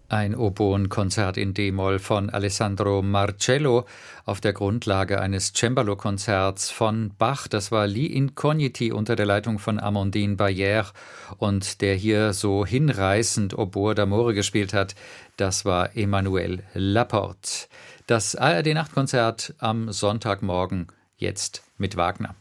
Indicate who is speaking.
Speaker 1: Ein Oboenkonzert in d-Moll von Alessandro Marcello auf der Grundlage eines Cembalo-Konzerts von Bach. Das war Li Incogniti unter der Leitung von Amandine Bayer, und der hier so hinreißend Oboe d'Amore gespielt hat, das war Emmanuel Laporte. Das ARD-Nachtkonzert am Sonntagmorgen jetzt mit Wagner.